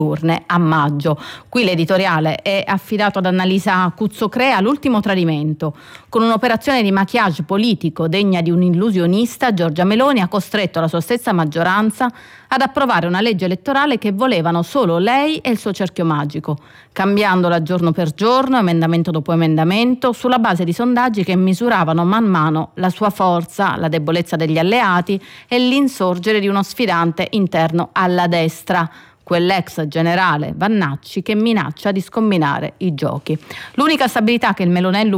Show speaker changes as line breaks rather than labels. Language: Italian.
urne a maggio. Qui l'editoriale è affidato ad Annalisa Cuzzocrea, L'ultimo tradimento. Con un'operazione di maquillage politico degna di un illusionista, Giorgia Meloni ha costretto la sua stessa maggioranza ad approvare una legge elettorale che volevano solo lei e il suo cerchio magico, cambiandola giorno per giorno, emendamento dopo emendamento, sulla base di sondaggi che misuravano man mano la sua forza, la debolezza degli alleati e l'insorgere di uno sfidante interno alla destra, quell'ex generale Vannacci che minaccia di scombinare i giochi. L'unica stabilità che il Melonello